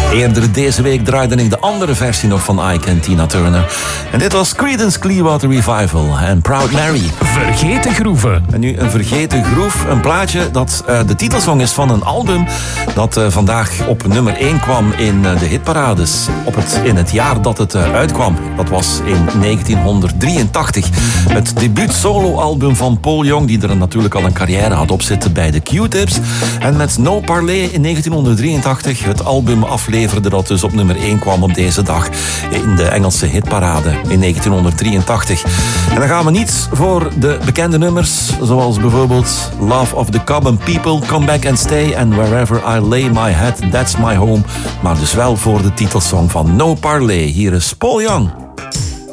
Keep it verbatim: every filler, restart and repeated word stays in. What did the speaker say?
Eerder deze week draaide ik de andere versie nog van Ike en Tina Turner. En dit was Creedence Clearwater Revival en Proud Mary. Vergeten groeven. En nu een vergeten groef, een plaatje dat uh, de titelsong is van een album dat uh, vandaag op nummer één kwam in uh, de hitparades. Op het, in het jaar dat het uh, uitkwam. Dat was in negentienhonderddrieëntachtig. Het debuut soloalbum van Paul Young, die er natuurlijk al een carrière had opzitten bij de Q-Tips. En met No Parley in negentienhonderddrieëntachtig het album afleverde dat dus op nummer één kwam op deze dag in de Engelse hitparade in negentienhonderddrieëntachtig. En dan gaan we niet voor de bekende nummers, zoals bijvoorbeeld Love of the Common People, Come Back and Stay and Wherever I Lay My Head, That's My Home, maar dus wel voor de titelsong van No Parley. Hier is Paul Young.